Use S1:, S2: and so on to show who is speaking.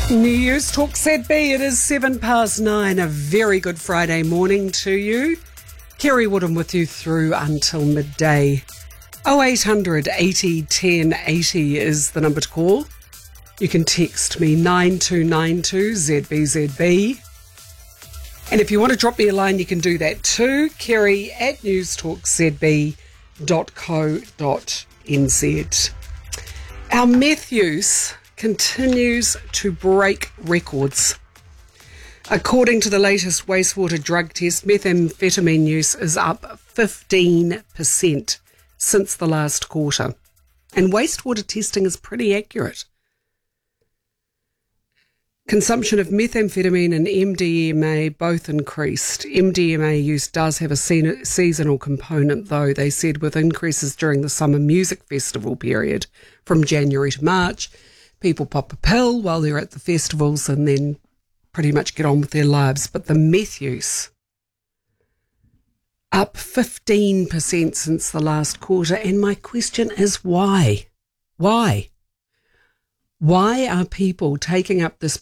S1: News Talk ZB, it is 9:07. A very good Friday morning to you. Kerry Woodham with you through until midday. 0800 80 10 80 is the number to call. You can text me 9292 ZBZB. And if you want to drop me a line, you can do that too. Kerry at newstalkzb.co.nz. Our meth use continues to break records. According to the latest wastewater drug test, methamphetamine use is up 15% since the last quarter. And wastewater testing is pretty accurate. Consumption of methamphetamine and MDMA both increased. MDMA use does have a seasonal component, though, they said, with increases during the summer music festival period from January to March. People pop a pill while they're at the festivals and then pretty much get on with their lives. But the meth use, up 15% since the last quarter. And my question is why? Why? Why are people taking up this